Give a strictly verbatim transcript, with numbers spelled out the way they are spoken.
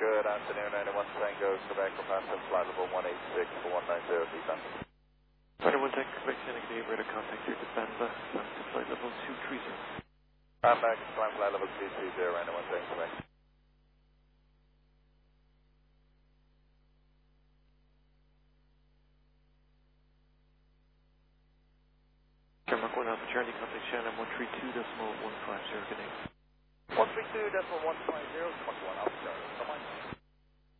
Good afternoon, ninety-one Tango, Quebec, Repassa, flight level one eight six four one nine zero, Nissan. ninety-one Tango, Quebec, Santa Cruz, ready to contact your Defensa, to flight level two three zero. I'm back, climb flight level two three zero, ninety-one Tango, Quebec. Mark one Alpha Charlie, contact Shannon one three two decimal one five zero, good night. one three two decimal one five zero, Mark one Alpha Charlie, come on.